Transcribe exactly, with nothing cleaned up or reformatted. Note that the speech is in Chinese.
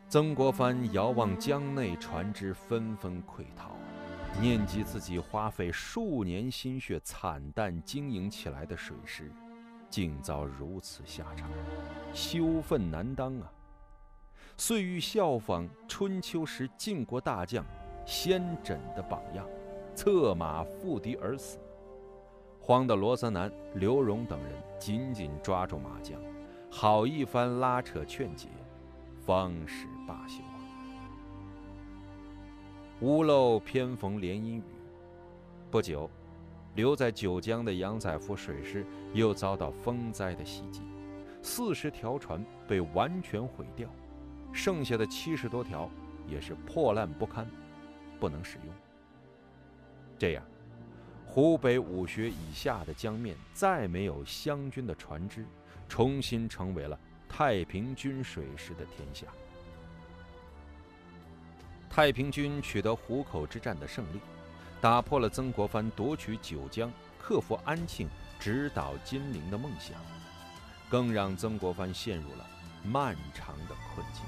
曾国藩遥望江内船只纷纷溃逃，念及自己花费数年心血惨淡经营起来的水师，竟遭如此下场，羞愤难当啊！遂欲效仿春秋时晋国大将先轸的榜样，策马赴敌而死。慌的罗泽南、刘荣等人紧紧抓住马缰，好一番拉扯劝解，方始罢休。屋漏偏逢连阴雨，不久，留在九江的杨载福水师又遭到风灾的袭击，四十条船被完全毁掉，剩下的七十多条也是破烂不堪，不能使用。这样，湖北武穴以下的江面再没有湘军的船只，重新成为了太平军水师的天下。太平军取得湖口之战的胜利，打破了曾国藩夺取九江、克服安庆、直捣金陵的梦想，更让曾国藩陷入了漫长的困境。